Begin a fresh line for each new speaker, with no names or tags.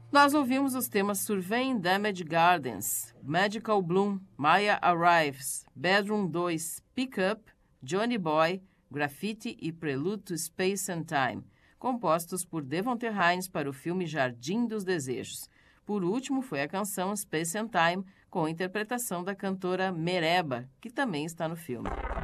Nós ouvimos os temas Surveying Damaged Gardens, Magical Bloom, Maya Arrives, Bedroom 2, Pick Up, Johnny Boy, Graffiti e Prelude to Space and Time, compostos por Devon Terhines para o filme Jardim dos Desejos. Por último, foi a canção Space and Time, com interpretação da cantora Mereba, que também está no filme.